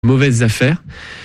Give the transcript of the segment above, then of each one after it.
mauvaises affaires.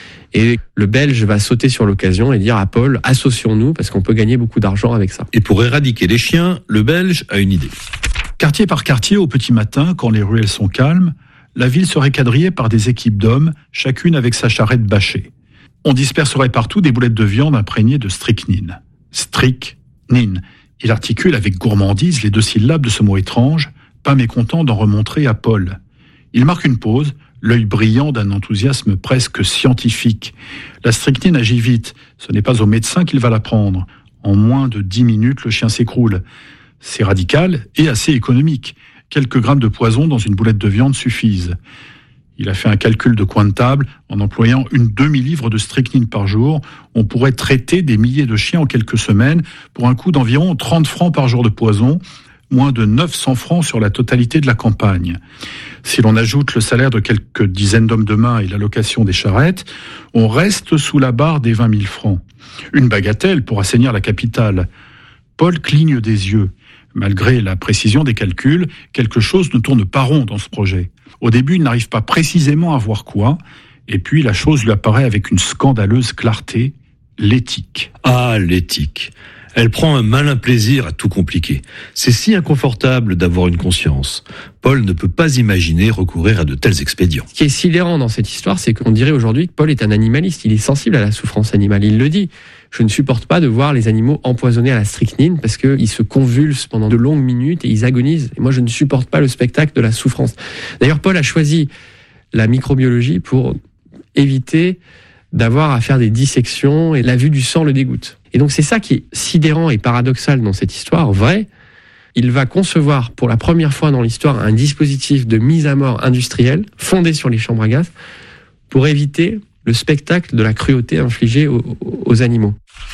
Et le Belge va sauter sur l'occasion et dire à Paul, associons-nous parce qu'on peut gagner beaucoup d'argent avec ça. Et pour éradiquer les chiens, le Belge a une idée. Quartier par quartier, au petit matin, quand les ruelles sont calmes, la ville serait quadrillée par des équipes d'hommes, chacune avec sa charrette bâchée. On disperserait partout des boulettes de viande imprégnées de strychnine. Strychnine. Il articule avec gourmandise les 2 syllabes de ce mot étrange, pas mécontent d'en remontrer à Paul. Il marque une pause, l'œil brillant d'un enthousiasme presque scientifique. La strychnine agit vite, ce n'est pas au médecin qu'il va la prendre. En moins de 10 minutes, le chien s'écroule. C'est radical et assez économique. Quelques grammes de poison dans une boulette de viande suffisent. Il a fait un calcul de coin de table. En employant une demi-livre de strychnine par jour, on pourrait traiter des milliers de chiens en quelques semaines pour un coût d'environ 30 francs par jour de poison, moins de 900 francs sur la totalité de la campagne. Si l'on ajoute le salaire de quelques dizaines d'hommes de main et l'allocation des charrettes, on reste sous la barre des 20 000 francs. Une bagatelle pour assainir la capitale. Paul cligne des yeux. Malgré la précision des calculs, quelque chose ne tourne pas rond dans ce projet. Au début, il n'arrive pas précisément à voir quoi, et puis la chose lui apparaît avec une scandaleuse clarté, l'éthique. Ah, l'éthique. Elle prend un malin plaisir à tout compliquer. C'est si inconfortable d'avoir une conscience. Paul ne peut pas imaginer recourir à de tels expédients. Ce qui est sidérant dans cette histoire, c'est qu'on dirait aujourd'hui que Paul est un animaliste. Il est sensible à la souffrance animale. Il le dit. Je ne supporte pas de voir les animaux empoisonnés à la strychnine parce qu'ils se convulsent pendant de longues minutes et ils agonisent. Et moi, je ne supporte pas le spectacle de la souffrance. D'ailleurs, Paul a choisi la microbiologie pour éviter d'avoir à faire des dissections et la vue du sang le dégoûte. Et donc c'est ça qui est sidérant et paradoxal dans cette histoire, vrai. Il va concevoir pour la première fois dans l'histoire un dispositif de mise à mort industrielle fondé sur les chambres à gaz pour éviter le spectacle de la cruauté infligée aux animaux.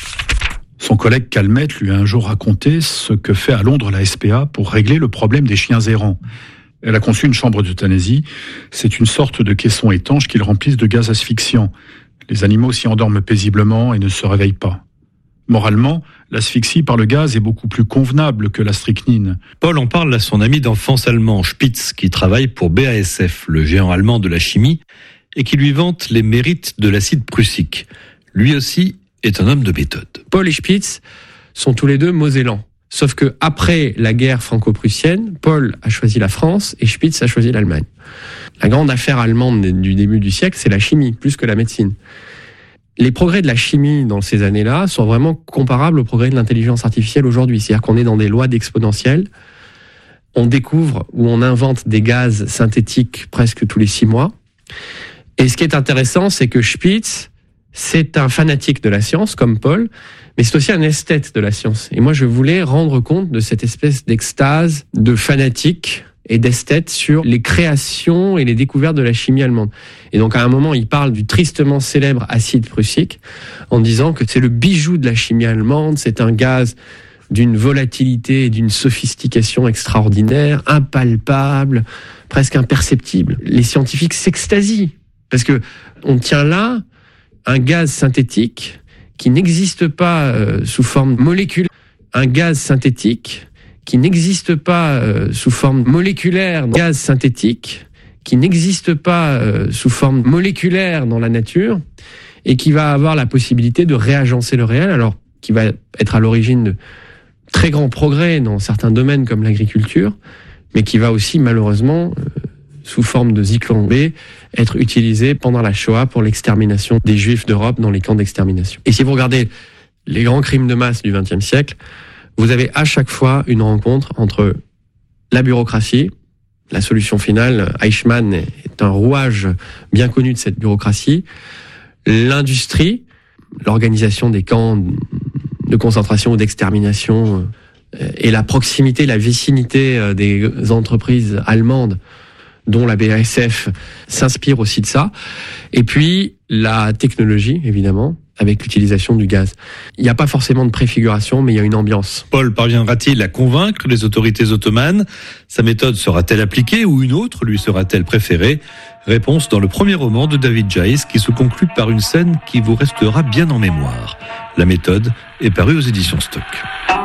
Son collègue Calmette lui a un jour raconté ce que fait à Londres la SPA pour régler le problème des chiens errants. Elle a conçu une chambre d'euthanasie. C'est une sorte de caisson étanche qu'ils remplissent de gaz asphyxiant. Les animaux s'y endorment paisiblement et ne se réveillent pas. Moralement, l'asphyxie par le gaz est beaucoup plus convenable que la strychnine. Paul en parle à son ami d'enfance allemand, Spitz, qui travaille pour BASF, le géant allemand de la chimie, et qui lui vante les mérites de l'acide prussique. Lui aussi est un homme de méthode. Paul et Spitz sont tous les deux mosellans. Sauf que après la guerre franco-prussienne, Paul a choisi la France et Spitz a choisi l'Allemagne. La grande affaire allemande du début du siècle, c'est la chimie, plus que la médecine. Les progrès de la chimie dans ces années-là sont vraiment comparables aux progrès de l'intelligence artificielle aujourd'hui. C'est-à-dire qu'on est dans des lois d'exponentielle. On découvre ou on invente des gaz synthétiques presque tous les 6 mois. Et ce qui est intéressant, c'est que Spitz, c'est un fanatique de la science, comme Paul, mais c'est aussi un esthète de la science. Et moi, je voulais rendre compte de cette espèce d'extase, de fanatique et d'esthète sur les créations et les découvertes de la chimie allemande. Et donc, à un moment, il parle du tristement célèbre acide prussique, en disant que c'est le bijou de la chimie allemande, c'est un gaz d'une volatilité et d'une sophistication extraordinaire, impalpable, presque imperceptible. Les scientifiques s'extasient, parce que on tient là un gaz synthétique qui n'existe pas sous forme moléculaire. Un gaz synthétique qui n'existe pas sous forme moléculaire. Gaz synthétique qui n'existe pas sous forme moléculaire dans la nature et qui va avoir la possibilité de réagencer le réel, alors qui va être à l'origine de très grands progrès dans certains domaines comme l'agriculture, mais qui va aussi malheureusement sous forme de zyklon B, être utilisé pendant la Shoah pour l'extermination des Juifs d'Europe dans les camps d'extermination. Et si vous regardez les grands crimes de masse du XXe siècle, vous avez à chaque fois une rencontre entre la bureaucratie, la solution finale, Eichmann est un rouage bien connu de cette bureaucratie, l'industrie, l'organisation des camps de concentration ou d'extermination, et la proximité, la vicinité des entreprises allemandes, dont la BASF s'inspire aussi de ça. Et puis, la technologie, évidemment, avec l'utilisation du gaz. Il n'y a pas forcément de préfiguration, mais il y a une ambiance. Paul parviendra-t-il à convaincre les autorités ottomanes ? Sa méthode sera-t-elle appliquée ou une autre lui sera-t-elle préférée ? Réponse dans le premier roman de David Jaïs qui se conclut par une scène qui vous restera bien en mémoire. La méthode est parue aux éditions Stock.